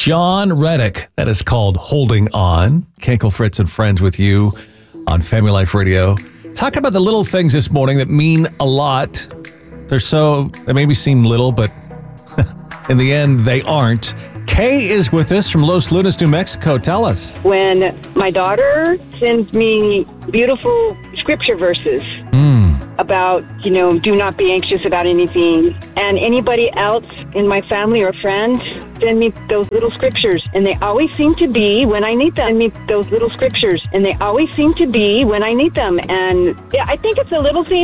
John Reddick. That is called Holding On. Kenkel, Fritz, and Friends with you on Family Life Radio. Talking about the little things this morning that mean a lot. They maybe seem little, but in the end, they aren't. Kay is with us from Los Lunas, New Mexico. Tell us. When my daughter sends me beautiful scripture verses about, do not be anxious about anything, and anybody else in my family or friends send me those little scriptures, and they always seem to be when I need them. And I think it's a little thing